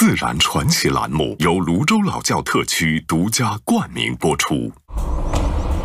自然传奇栏目由泸州老窖特区独家冠名播出。